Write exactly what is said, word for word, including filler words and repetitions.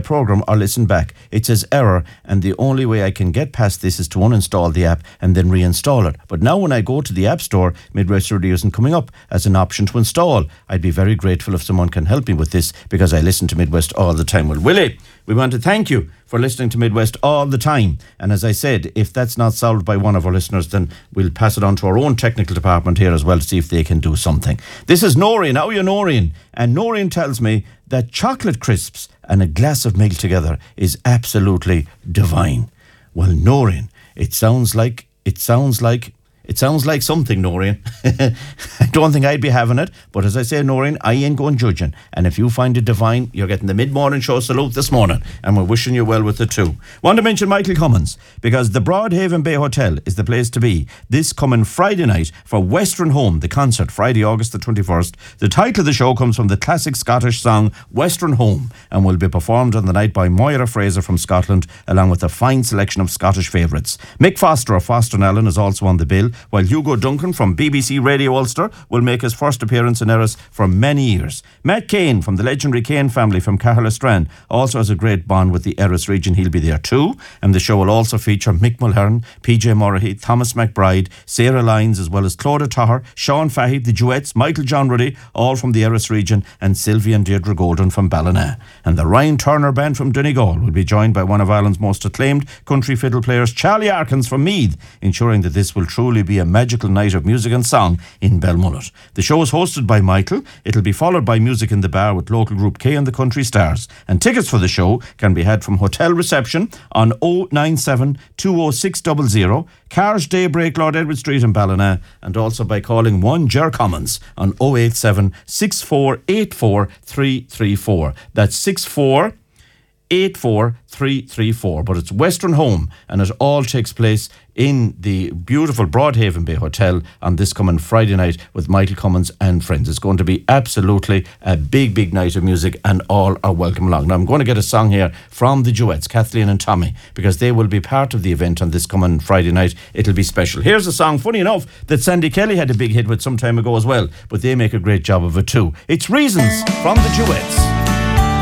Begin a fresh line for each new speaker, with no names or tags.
program or listen back. It says error, and the only way I can get past this is to uninstall the app and then reinstall it. But now when I go to the App Store, Midwest Radio isn't coming up as an option to install. I'd be very grateful if someone can help me with this, because I listen to Midwest all the time. Well, Willie, we want to thank you for listening to Midwest all the time. And as I said, if that's not solved by one of our listeners, then we'll pass it on to our own technical department here as well to see if they can do something. This is Noreen. How are you, Noreen? And Noreen tells me that chocolate crisps and a glass of milk together is absolutely divine. Well, Noreen, it sounds like, it sounds like, It sounds like something, Noreen. I don't think I'd be having it, but as I say, Noreen, I ain't going judging. And if you find it divine, you're getting the mid-morning show salute this morning, and we're wishing you well with it too. Want to mention Michael Cummins, because the Broadhaven Bay Hotel is the place to be this coming Friday night for Western Home, the concert, Friday, August the twenty-first. The title of the show comes from the classic Scottish song Western Home, and will be performed on the night by Moira Fraser from Scotland, along with a fine selection of Scottish favourites. Mick Foster of Foster and Allen is also on the bill, while Hugo Duncan from B B C Radio Ulster will make his first appearance in Erris for many years. Matt Kane from the legendary Kane family from Carlisle also has a great bond with the Erris region. He'll be there too, and the show will also feature Mick Mulhern, P J Murray, Thomas McBride, Sarah Lyons, as well as Claudia Tahar, Sean Fahey, the Duets, Michael John Ruddy, all from the Erris region, and Sylvia and Deirdre Golden from Ballina. And the Ryan Turner Band from Donegal will be joined by one of Ireland's most acclaimed country fiddle players, Charlie Arkins from Meath, ensuring that this will truly be a magical night of music and song in Belmullet. The show is hosted by Michael. It'll be followed by Music in the Bar with local group K and the Country Stars. And tickets for the show can be had from hotel reception on oh nine seven, two oh six zero zero, Cars Daybreak, Lord Edward Street in Ballina, and also by calling one Ger Commons on oh eight seven, six four eight four, three three four. That's six four eight four three three four. But it's Western Home, and it all takes place in the beautiful Broadhaven Bay Hotel on this coming Friday night with Michael Cummins and friends. It's going to be absolutely a big, big night of music, and all are welcome along. Now, I'm going to get a song here from the Duets, Kathleen and Tommy, because they will be part of the event on this coming Friday night. It'll be special. Here's a song, funny enough, that Sandy Kelly had a big hit with some time ago as well, but they make a great job of it too. It's Reasons from the Duets.